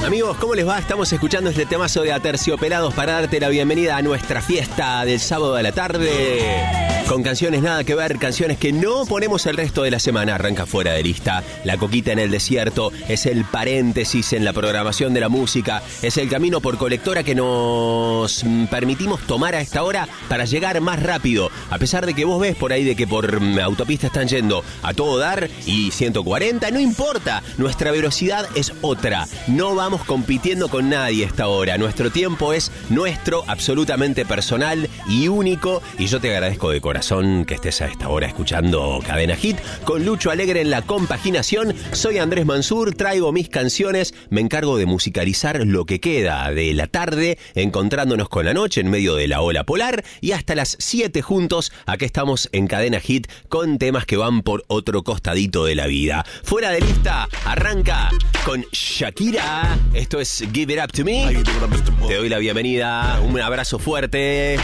Amigos, ¿cómo les va? Estamos escuchando este temazo de Aterciopelados para darte la bienvenida a nuestra fiesta del sábado a la tarde. Con canciones nada que ver, canciones que no ponemos el resto de la semana. Arranca Fuera de Lista. La coquita en el desierto es el paréntesis en la programación de la música. Es el camino por colectora que nos permitimos tomar a esta hora para llegar más rápido. A pesar de que vos ves por ahí de que por autopista están yendo a todo dar y 140, no importa. Nuestra velocidad es otra. No vamos compitiendo con nadie a esta hora. Nuestro tiempo es nuestro, absolutamente personal y único. Y yo te agradezco de corazón que estés a esta hora escuchando Cadena Hit con Lucho Alegre en la compaginación. Soy Andrés Mansur, traigo mis canciones, me encargo de musicalizar lo que queda de la tarde, encontrándonos con la noche en medio de la ola polar y hasta las 7 juntos. Aquí estamos en Cadena Hit con temas que van por otro costadito de la vida. Fuera de Lista arranca con Shakira. Esto es Give It Up To Me. Te doy la bienvenida, un abrazo fuerte.